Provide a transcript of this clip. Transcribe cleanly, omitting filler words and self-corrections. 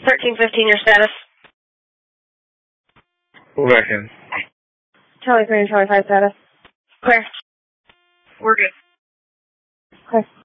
1315, your status. Pull back in. Charlie 3 and Charlie 5 status. Clear. We're good. Clear.